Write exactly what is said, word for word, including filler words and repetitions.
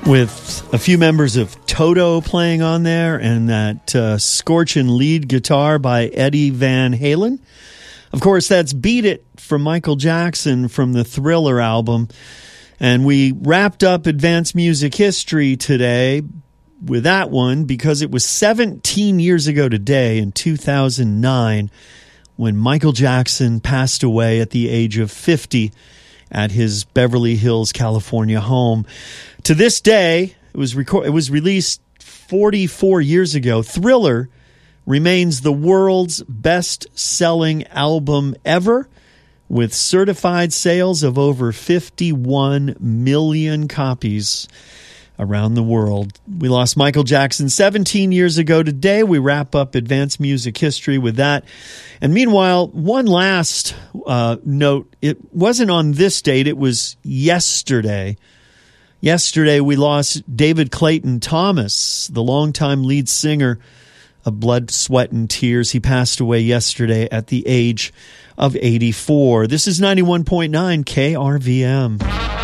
with a few members of Toto playing on there, and that uh, scorching lead guitar by Eddie Van Halen. Of course, that's Beat It from Michael Jackson from the Thriller album. And we wrapped up Advanced Music History today with that one because it was seventeen years ago today in two thousand nine when Michael Jackson passed away at the age of fifty at his Beverly Hills, California home. To this day, it was record- it was released forty-four years ago. Thriller remains the world's best-selling album ever, with certified sales of over fifty-one million copies around the world. We lost Michael Jackson seventeen years ago today. We wrap up Advanced Music History with that. And meanwhile, one last uh, note. It wasn't on this date. It was yesterday. Yesterday, we lost David Clayton Thomas, the longtime lead singer of Blood, Sweat, and Tears. He passed away yesterday at the age of eighty-four. This is ninety-one point nine K R V M.